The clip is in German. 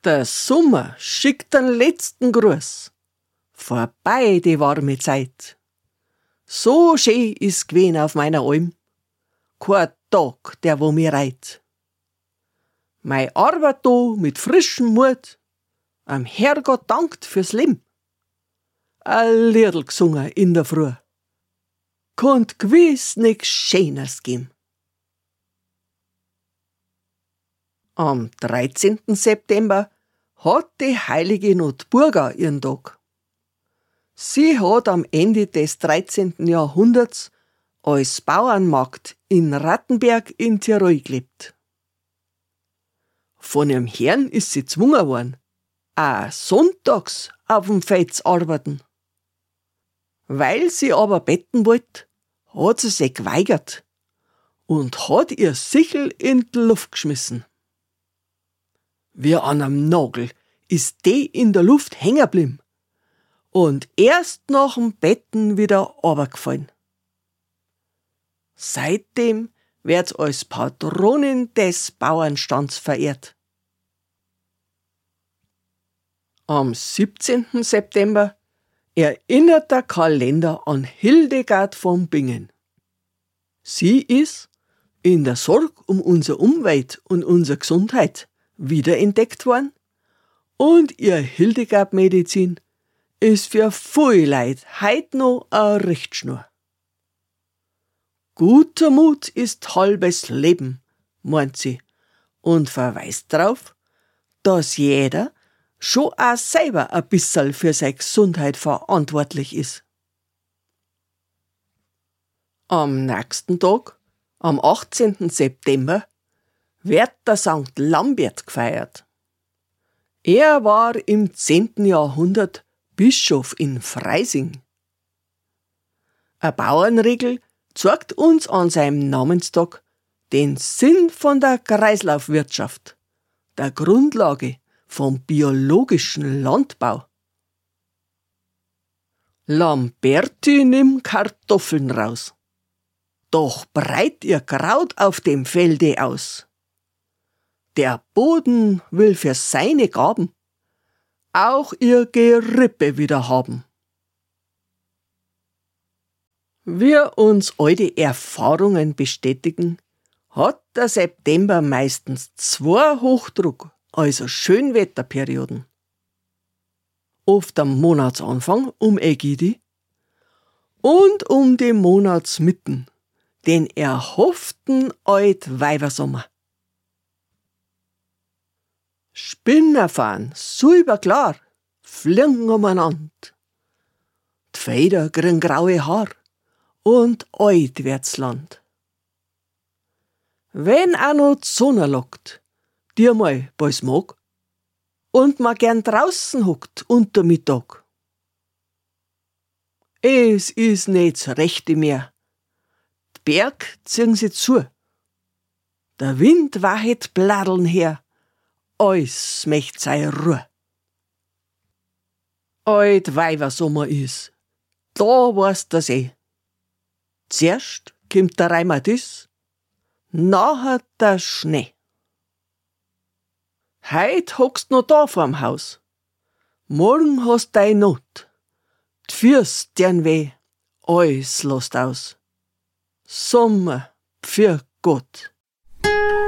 Der Sommer schickt den letzten Gruß. Vorbei die warme Zeit. So schön ist gewesen auf meiner Alm. Kein Tag, der wo mir reit. Mei Arbeit da mit frischem Mut, am Herrgott dankt fürs Leben. A Liedl gesungen in der Früh. Konnt gewiss nix Schöneres geben. Am 13. September hat die heilige Notburga ihren Tag. Sie hat am Ende des 13. Jahrhunderts als Bauernmagd in Rattenberg in Tirol gelebt. Von ihrem Herrn ist sie gezwungen worden, auch sonntags auf dem Feld zu arbeiten. Weil sie aber betten wollte, hat sie sich geweigert und hat ihr Sichel in die Luft geschmissen. Wie an einem Nagel ist die in der Luft hängen geblieben und erst nach dem Betten wieder runtergefallen. Seitdem wird als Patronin des Bauernstands verehrt. Am 17. September erinnert der Kalender an Hildegard von Bingen. Sie ist in der Sorge um unsere Umwelt und unsere Gesundheit wiederentdeckt worden und ihr Hildegard-Medizin ist für viele Leute heut noch eine Richtschnur. Guter Mut ist halbes Leben, meint sie und verweist darauf, dass jeder schon auch selber ein bisschen für seine Gesundheit verantwortlich ist. Am nächsten Tag, am 18. September, wird der St. Lambert gefeiert. Er war im 10. Jahrhundert Bischof in Freising. Ein Bauernregel zeigt uns an seinem Namenstag den Sinn von der Kreislaufwirtschaft, der Grundlage vom biologischen Landbau. Lamberti nimmt Kartoffeln raus, doch breit ihr Kraut auf dem Felde aus. Der Boden will für seine Gaben auch ihr Gerippe wieder haben. Wir uns alte Erfahrungen bestätigen, hat der September meistens 2 Hochdruck, also Schönwetterperioden. Oft am Monatsanfang um Ägidi und um die Monatsmitten, den erhofften Altweibersommer. Spinner fahren, super klar, fliegen umeinander. Die Feder kriegen graue Haar und alt wird's Land. Wenn auch noch die Sonne lockt, die mal bei's mag, und man gern draußen hockt unter Mittag. Es ist nicht das Rechte mehr. Die Berg ziehen sie zu. Der Wind wahet Bladeln her, alles möcht sei Ruhe. Alt Weibersommer is, da weißt das eh. Zuerst kommt der Rheumatis, nachher der Schnee. Heut hockst noch da vorm Haus, morgen hast deine Not, die Füße tun weh, alles lässt aus. Sommer, für Gott.